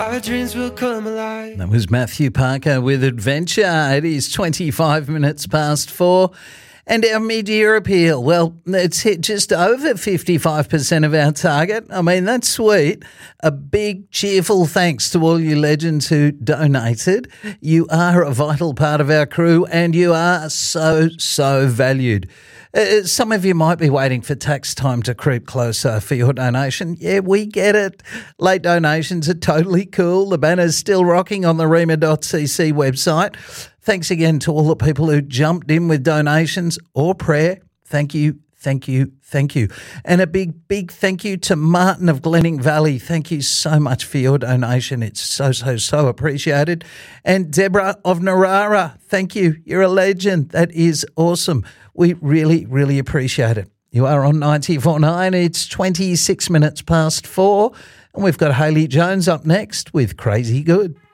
our dreams will come alive. That was Matthew Parker with Adventure. It is 25 minutes past 4. And our mid-year appeal, well, it's hit just over 55% of our target. I mean, that's sweet. A big, cheerful thanks to all you legends who donated. You are a vital part of our crew and you are so, so valued. Some of you might be waiting for tax time to creep closer for your donation. Yeah, we get it. Late donations are totally cool. The banner's still rocking on the rema.cc website. Thanks again to all the people who jumped in with donations or prayer. Thank you, thank you, thank you. And a big, big thank you to Martin of Glenning Valley. Thank you so much for your donation. It's so, so, so appreciated. And Deborah of Narara, thank you. You're a legend. That is awesome. We really, really appreciate it. You are on 94.9. It's 26 minutes past 4. And we've got Hayley Jones up next with Crazy Good.